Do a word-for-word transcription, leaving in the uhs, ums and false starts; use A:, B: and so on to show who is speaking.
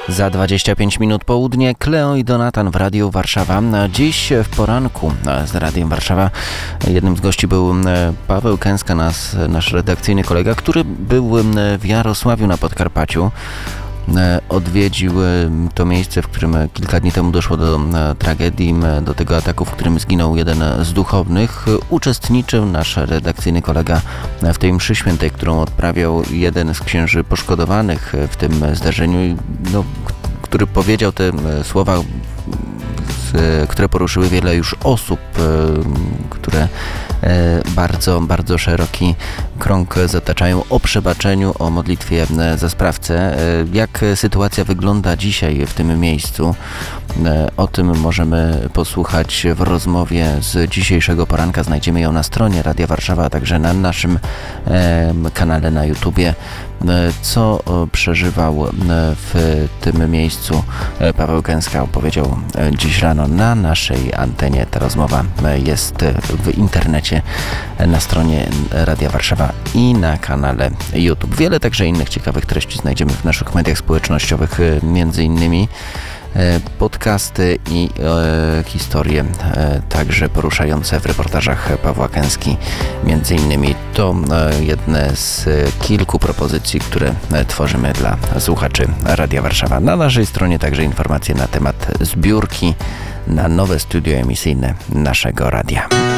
A: Za dwadzieścia pięć minut południe Kleo i Donatan w Radiu Warszawa. Dziś w poranku z Radiem Warszawa jednym z gości był Paweł Kęska, nas, nasz redakcyjny kolega, który był w Jarosławiu na Podkarpaciu. Odwiedził to miejsce, w którym kilka dni temu doszło do tragedii, do tego ataku, w którym zginął jeden z duchownych. Uczestniczył nasz redakcyjny kolega w tej mszy świętej, którą odprawiał jeden z księży poszkodowanych w tym zdarzeniu, no, który powiedział te słowa, które poruszyły wiele już osób, które bardzo, bardzo szeroki krąg zataczają, o przebaczeniu, o modlitwie za sprawcę. Jak sytuacja wygląda dzisiaj w tym miejscu? O tym możemy posłuchać w rozmowie z dzisiejszego poranka. Znajdziemy ją na stronie Radia Warszawa, a także na naszym kanale na YouTubie. Co przeżywał w tym miejscu Paweł Kęska, opowiedział dziś rano na naszej antenie. Ta rozmowa jest w internecie na stronie Radia Warszawa i na kanale YouTube. Wiele także innych ciekawych treści znajdziemy w naszych mediach społecznościowych, między innymi podcasty i e, historie e, także poruszające w reportażach Pawła Kęski. Między innymi to e, jedne z kilku propozycji, które e, tworzymy dla słuchaczy Radia Warszawa. Na naszej stronie także informacje na temat zbiórki na nowe studio emisyjne naszego radia.